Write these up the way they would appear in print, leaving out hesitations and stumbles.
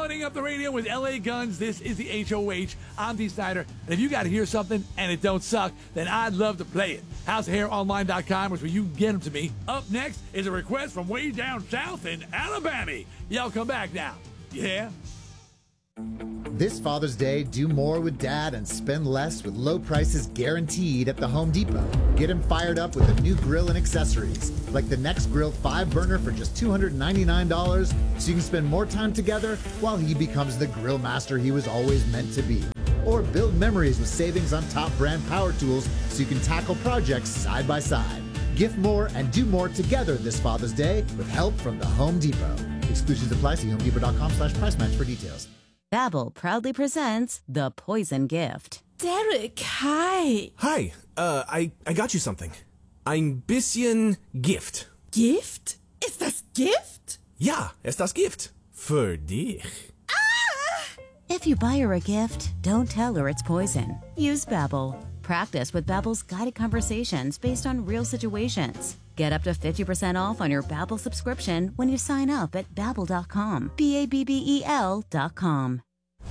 Loading up the radio with LA Guns. This is the HOH. I'm D. Snyder. And if you got to hear something and it don't suck, then I'd love to play it. HouseOfHairOnline.com is where you can get them to me. Up next is a request from way down south in Alabama. Y'all come back now. Yeah? This Father's Day, do more with Dad and spend less with low prices guaranteed at the Home Depot. Get him fired up with a new grill and accessories, like the Next Grill 5-burner for just $299, so you can spend more time together while he becomes the grill master he was always meant to be. Or build memories with savings on top brand power tools so you can tackle projects side by side. Gift more and do more together this Father's Day with help from the Home Depot. Exclusions apply. See HomeDepot.com/price match for details. Babbel proudly presents The Poison Gift. Derek, hi. Hi, I got you something. Ein bisschen Gift. Gift? Ist das Gift? Ja, es das Gift. Für dich. If you buy her a gift, don't tell her it's poison. Use Babbel. Practice with Babbel's guided conversations based on real situations. Get up to 50% off on your Babbel subscription when you sign up at Babbel.com. Babbel.com.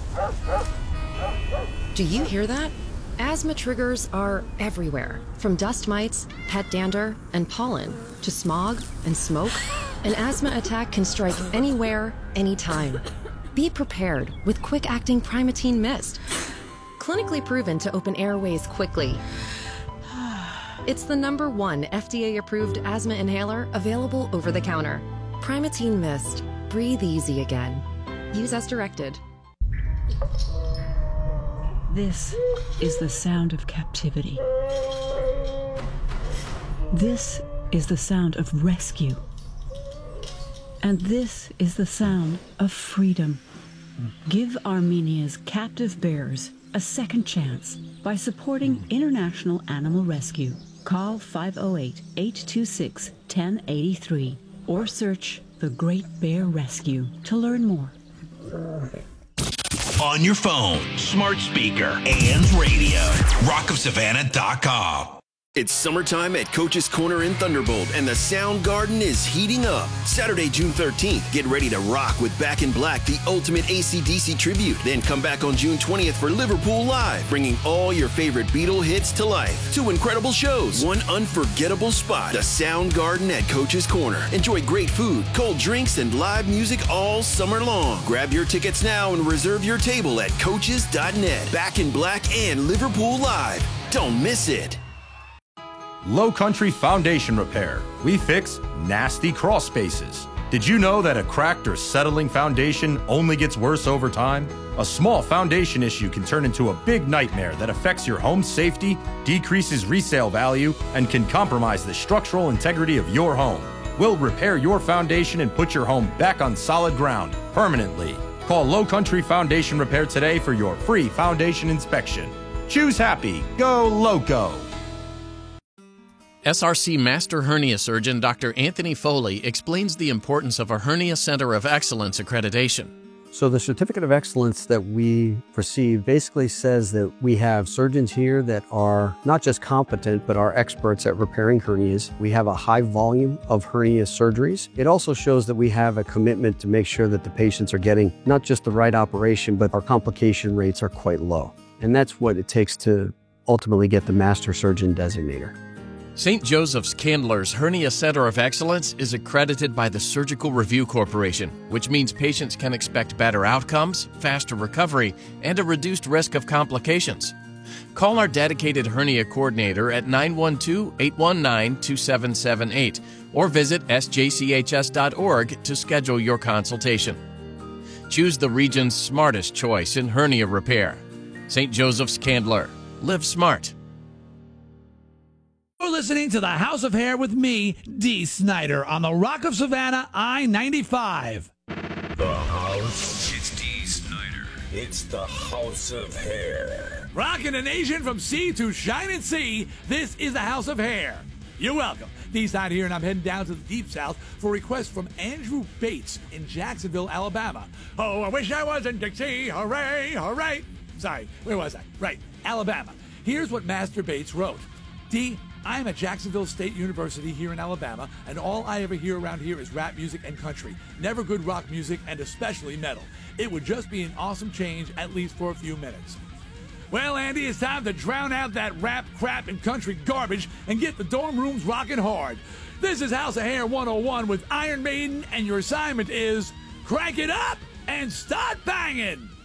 Do you hear that? Asthma triggers are everywhere, from dust mites, pet dander, and pollen, to smog and smoke. An asthma attack can strike anywhere, anytime. Be prepared with quick-acting Primatene Mist. Clinically proven to open airways quickly. It's the #1 FDA-approved asthma inhaler available over the counter. Primatene Mist. Breathe easy again. Use as directed. This is the sound of captivity. This is the sound of rescue. And this is the sound of freedom. Give Armenia's captive bears a second chance by supporting International Animal Rescue. Call 508-826-1083 or search The Great Bear Rescue to learn more. On your phone, smart speaker, and radio. rockofsavannah.com. It's summertime at Coach's Corner in Thunderbolt, and the Sound Garden is heating up. Saturday, June 13th, get ready to rock with Back in Black, the ultimate AC/DC tribute. Then come back on June 20th for Liverpool Live, bringing all your favorite Beatle hits to life. 2 incredible shows, 1 unforgettable spot. The Sound Garden at Coach's Corner. Enjoy great food, cold drinks, and live music all summer long. Grab your tickets now and reserve your table at coaches.net. Back in Black and Liverpool Live. Don't miss it. Low Country Foundation Repair. We fix nasty crawl spaces. Did you know that a cracked or settling foundation only gets worse over time? A small foundation issue can turn into a big nightmare that affects your home's safety, decreases resale value, and can compromise the structural integrity of your home. We'll repair your foundation and put your home back on solid ground permanently. Call Low Country Foundation Repair today for your free foundation inspection. Choose happy. Go Loco. SRC Master Hernia Surgeon Dr. Anthony Foley explains the importance of a Hernia Center of Excellence accreditation. So the Certificate of Excellence that we receive basically says that we have surgeons here that are not just competent, but are experts at repairing hernias. We have a high volume of hernia surgeries. It also shows that we have a commitment to make sure that the patients are getting not just the right operation, but our complication rates are quite low. And that's what it takes to ultimately get the Master Surgeon designator. St. Joseph's Candler's Hernia Center of Excellence is accredited by the Surgical Review Corporation, which means patients can expect better outcomes, faster recovery, and a reduced risk of complications. Call our dedicated hernia coordinator at 912-819-2778 or visit sjchs.org to schedule your consultation. Choose the region's smartest choice in hernia repair. St. Joseph's Candler. Live smart. You're listening to the House of Hair with me, D. Snyder, on the Rock of Savannah, I-95. The House. It's D. Snyder. It's the House of Hair. Rocking a nation from sea to shining sea, this is the House of Hair. You're welcome. D. Snyder here, and I'm heading down to the Deep South for a request from Andrew Bates in Jacksonville, Alabama. Oh, I wish I was in Dixie. Hooray, hooray. Sorry, where was I? Right, Alabama. Here's what Master Bates wrote. D, I'm at Jacksonville State University here in Alabama, and all I ever hear around here is rap music and country. Never good rock music, and especially metal. It would just be an awesome change, at least for a few minutes. Well, Andy, it's time to drown out that rap, crap, and country garbage and get the dorm rooms rocking hard. This is House of Hair 101 with Iron Maiden, and your assignment is crank it up and start banging!